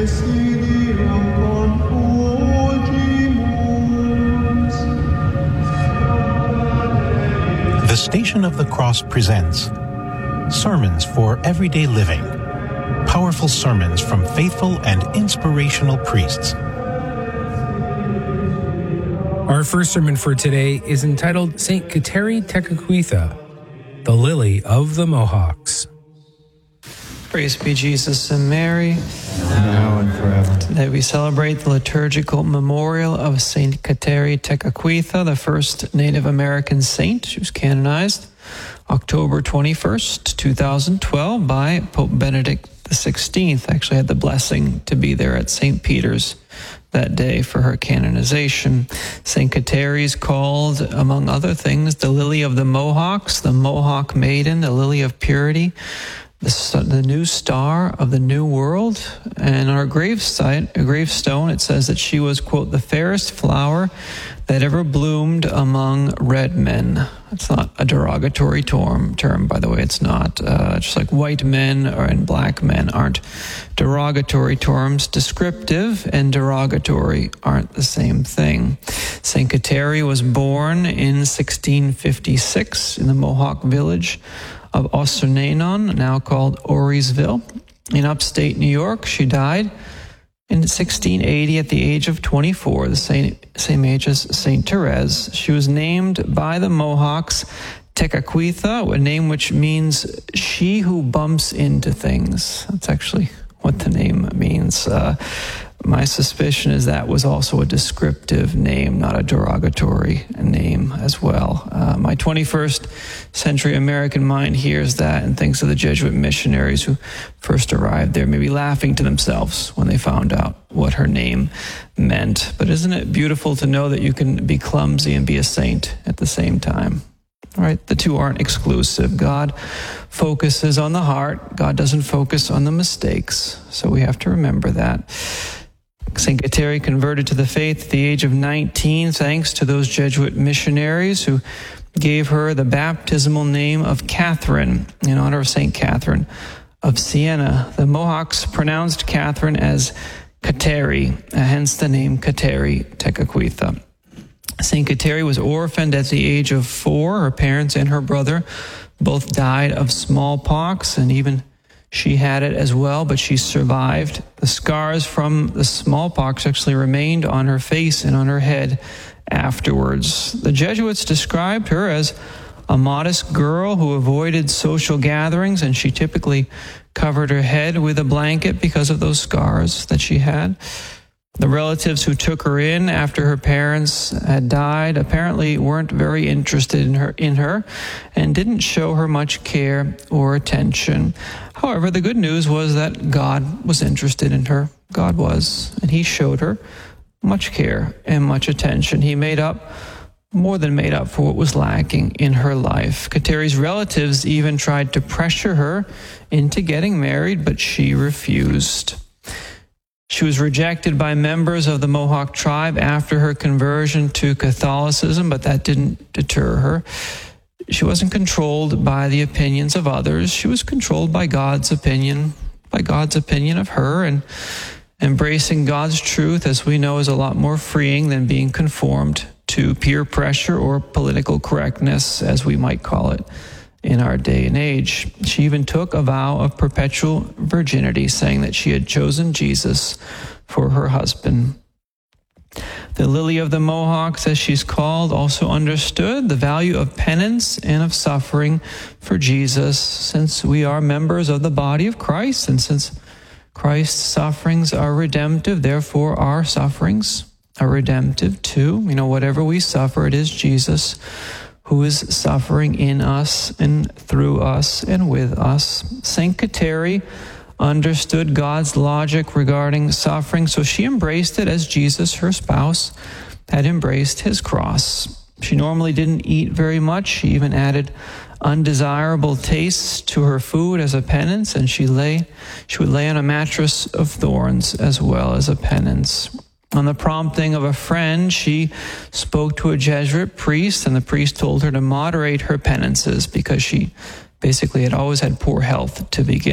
The Station of the Cross presents Sermons for Everyday Living. Powerful sermons from faithful and inspirational priests. Our first sermon for today is entitled St. Kateri Tekakwitha, the Lily of the Mohawks. Praise be Jesus and Mary. Now and forever. Today we celebrate the liturgical memorial of St. Kateri Tekakwitha, the first Native American saint. She was canonized October 21st, 2012 by Pope Benedict XVI. I actually had the blessing to be there at St. Peter's that day for her canonization. St. Kateri is called, among other things, the Lily of the Mohawks, the Mohawk Maiden, the Lily of Purity, the new star of the New World. And on her gravestone, it says that she was, quote, the fairest flower that ever bloomed among red men. It's not a derogatory term, by the way. It's not. Just like white men and black men aren't derogatory terms. Descriptive and derogatory aren't the same thing. St. Kateri was born in 1656 in the Mohawk village of Ossernanon, now called Orisville, in upstate New York. She died in 1680 at the age of 24, the same age as St. Therese. She was named by the Mohawks Tekakwitha, a name which means she who bumps into things. That's actually what the name means. My suspicion is that was also a descriptive name, not a derogatory name as well. My 21st century American mind hears that and thinks of the Jesuit missionaries who first arrived there, maybe laughing to themselves when they found out what her name meant. But isn't it beautiful to know that you can be clumsy and be a saint at the same time? All right, the two aren't exclusive. God focuses on the heart. God doesn't focus on the mistakes. So we have to remember that. St. Kateri converted to the faith at the age of 19 thanks to those Jesuit missionaries who gave her the baptismal name of Catherine in honor of St. Catherine of Siena. The Mohawks pronounced Catherine as Kateri, hence the name Kateri Tekakwitha. St. Kateri was orphaned at the age of 4. Her parents and her brother both died of smallpox, and even she had it as well, but she survived. The scars from the smallpox actually remained on her face and on her head afterwards. The Jesuits described her as a modest girl who avoided social gatherings, and she typically covered her head with a blanket because of those scars that she had. The relatives who took her in after her parents had died apparently weren't very interested in her and didn't show her much care or attention. However, the good news was that God was interested in her. God was, and he showed her much care and much attention. He more than made up for what was lacking in her life. Kateri's relatives even tried to pressure her into getting married, but she refused. She was rejected by members of the Mohawk tribe after her conversion to Catholicism, but that didn't deter her. She wasn't controlled by the opinions of others. She was controlled by God's opinion of her, and embracing God's truth, as we know, is a lot more freeing than being conformed to peer pressure or political correctness, as we might call it in our day and age. She even took a vow of perpetual virginity, saying that she had chosen Jesus for her husband. The Lily of the Mohawks, as she's called, also understood the value of penance and of suffering for Jesus, since we are members of the body of Christ, and since Christ's sufferings are redemptive, therefore our sufferings are redemptive too. Whatever we suffer, it is Jesus who is suffering in us and through us and with us. St. Kateri understood God's logic regarding suffering, so she embraced it as Jesus, her spouse, had embraced his cross. She normally didn't eat very much. She even added undesirable tastes to her food as a penance, and she would lay on a mattress of thorns as well as a penance. On the prompting of a friend, she spoke to a Jesuit priest, and the priest told her to moderate her penances because she basically had always had poor health to begin